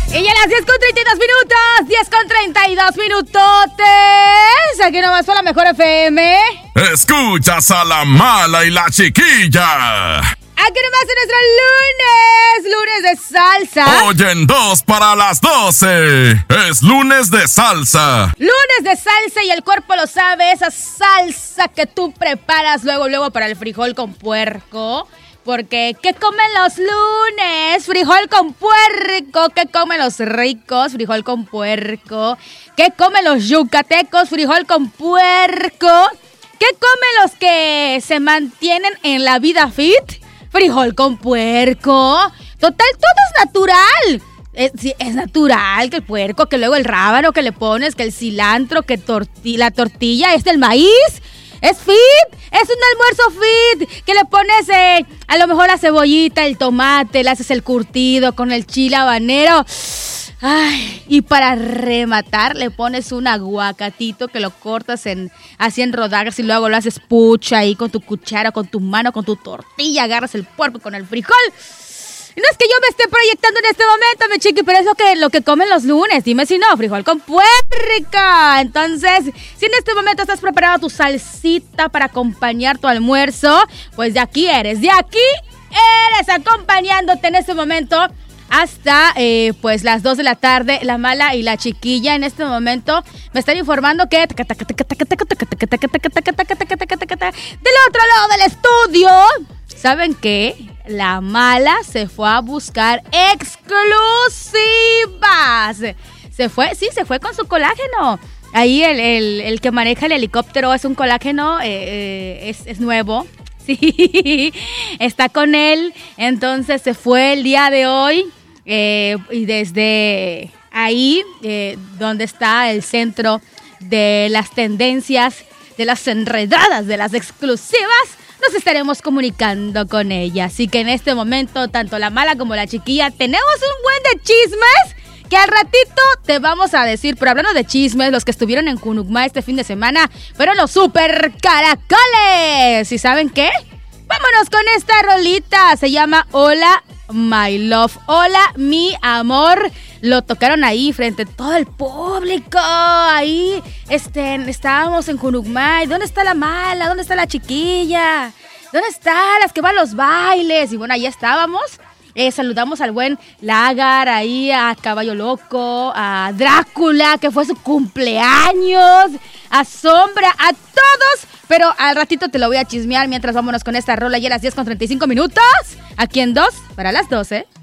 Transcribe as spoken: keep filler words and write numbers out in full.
Y ya a las diez con treinta y dos minutos, diez con treinta y dos minutotes. Aquí nomás fue la mejor F M. Escuchas a la Mala y la Chiquilla. Aquí nomás en nuestro lunes, lunes de salsa. Oyen dos para las doce. Es lunes de salsa. Lunes de salsa y el cuerpo lo sabe, esa salsa que tú preparas luego, luego para el frijol con puerco. Porque, ¿qué comen los lunes? Frijol con puerco. ¿Qué comen los ricos? Frijol con puerco. ¿Qué comen los yucatecos? Frijol con puerco. ¿Qué comen los que se mantienen en la vida fit? Frijol con puerco. Total, todo es natural. Es, sí, es natural que el puerco, que luego el rábano que le pones, que el cilantro, que torti- la tortilla, este el maíz. Es fit, es un almuerzo fit, que le pones eh, a lo mejor la cebollita, el tomate, le haces el curtido con el chile habanero. Ay, y para rematar le pones un aguacatito que lo cortas en así en rodajas y luego lo haces pucha ahí con tu cuchara, con tu mano, con tu tortilla, agarras el puerco con el frijol. No es que yo me esté proyectando en este momento, mi chiqui, pero es lo que, lo que comen los lunes. Dime si no, frijol con puerca. Entonces, si en este momento estás preparando tu salsita para acompañar tu almuerzo, pues de aquí eres, de aquí eres, acompañándote en este momento hasta eh, pues las dos de la tarde, la Mala y la Chiquilla. En este momento me están informando que del otro lado del estudio, ¿saben qué? La Mala se fue a buscar exclusivas. Se fue, sí, se fue con su colágeno. Ahí el, el, el que maneja el helicóptero es un colágeno, eh, eh, es, es nuevo. Sí, está con él. Entonces se fue el día de hoy. Eh, y desde ahí, eh, donde está el centro de las tendencias, de las enredadas, de las exclusivas, nos estaremos comunicando con ella. Así que en este momento, tanto la Mala como la Chiquilla, tenemos un buen de chismes que al ratito te vamos a decir. Pero hablando de chismes, los que estuvieron en Cunucmá este fin de semana fueron los super caracoles. ¿Y saben qué? Vámonos con esta rolita. Se llama Hola, My Love. Hola, mi amor. Lo tocaron ahí frente a todo el público. Ahí este, estábamos en Cunucmá. ¿Dónde está la Mala? ¿Dónde está la Chiquilla? ¿Dónde están las que van a los bailes? Y bueno, ahí estábamos. Eh, saludamos al buen Lagar, ahí a Caballo Loco, a Drácula, que fue su cumpleaños, a Sombra, a todos. Pero al ratito te lo voy a chismear mientras vámonos con esta rola ya a las diez con treinta y cinco minutos. Aquí en dos para las doce.